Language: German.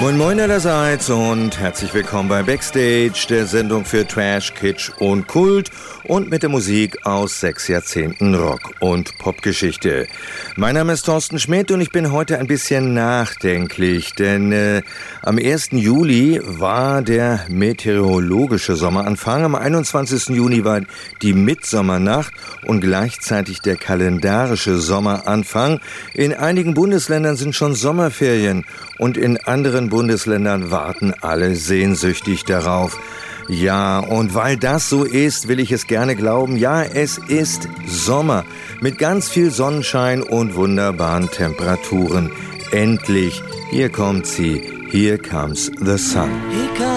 Moin Moin allerseits und herzlich willkommen bei Backstage, der Sendung für Trash, Kitsch und Kult und mit der Musik aus 6 Jahrzehnten Rock- und Popgeschichte. Mein Name ist Thorsten Schmidt und ich bin heute ein bisschen nachdenklich, denn am 1. Juli war der meteorologische Sommeranfang, am 21. Juni war die Mitsommernacht und gleichzeitig der kalendarische Sommeranfang. In einigen Bundesländern sind schon Sommerferien und in anderen Bundesländern warten alle sehnsüchtig darauf. Ja, und weil das so ist, will ich es gerne glauben. Ja, es ist Sommer mit ganz viel Sonnenschein und wunderbaren Temperaturen. Endlich, hier kommt sie. Here comes the sun.